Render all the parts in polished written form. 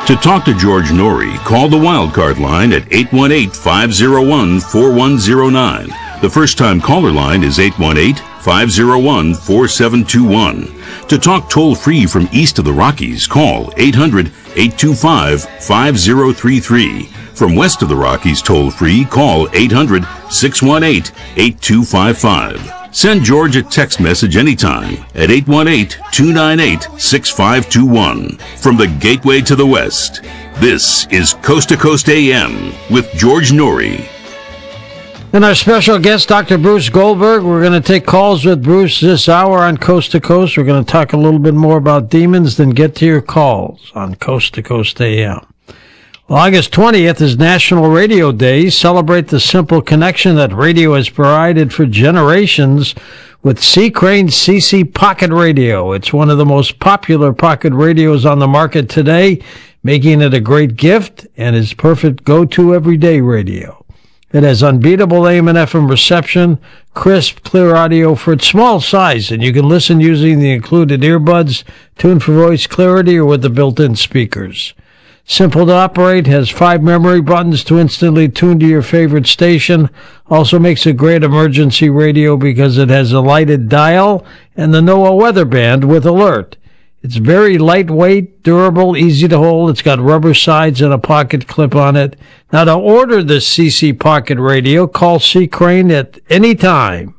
To talk to George Norrie, call the Wildcard line at 818-501-4109. The first-time caller line is 818-501-4721. To talk toll-free from east of the Rockies, call 800-825-5033. From west of the Rockies toll-free, call 800-618-8255. Send George a text message anytime at 818-298-6521. From the Gateway to the West, this is Coast to Coast AM with George Norrie. And our special guest, Dr. Bruce Goldberg. We're going to take calls with Bruce this hour on Coast to Coast. We're going to talk a little bit more about demons, then get to your calls on Coast to Coast AM. Well, August 20th is National Radio Day. Celebrate the simple connection that radio has provided for generations with C. Crane CC Pocket Radio. It's one of the most popular pocket radios on the market today, making it a great gift and is perfect go-to everyday radio. It has unbeatable AM and FM reception, crisp, clear audio for its small size, and you can listen using the included earbuds, tuned for voice clarity, or with the built-in speakers. Simple to operate, has 5 memory buttons to instantly tune to your favorite station. Also makes a great emergency radio because it has a lighted dial and the NOAA weather band with alert. It's very lightweight, durable, easy to hold. It's got rubber sides and a pocket clip on it. Now, to order this CC Pocket Radio, call C. Crane at any time.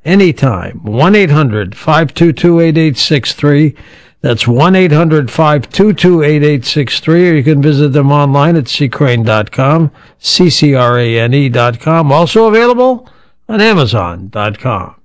1-800-522-8863. That's 1-800-522-8863, or you can visit them online at ccrane.com, ccrane.com. Also available on amazon.com.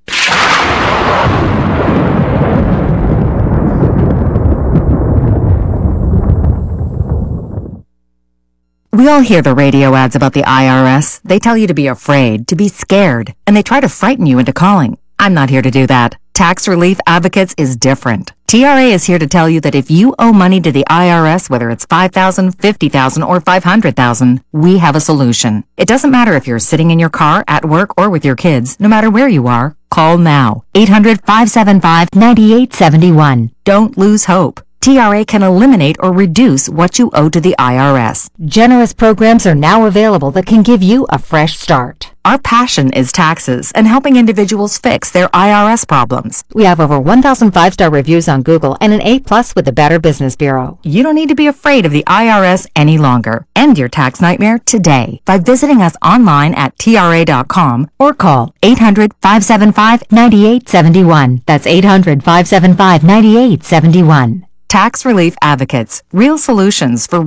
We all hear the radio ads about the IRS. They tell you to be afraid, to be scared, and they try to frighten you into calling. I'm not here to do that. Tax Relief Advocates is different. TRA is here to tell you that if you owe money to the IRS, whether it's $5,000, $50,000, or $500,000, we have a solution. It doesn't matter if you're sitting in your car, at work, or with your kids. No matter where you are, call now. 800-575-9871. Don't lose hope. TRA can eliminate or reduce what you owe to the IRS. Generous programs are now available that can give you a fresh start. Our passion is taxes and helping individuals fix their IRS problems. We have over 1,000 5-star reviews on Google and an A+ with the Better Business Bureau. You don't need to be afraid of the IRS any longer. End your tax nightmare today by visiting us online at TRA.com or call 800-575-9871. That's 800-575-9871. Tax Relief Advocates, real solutions for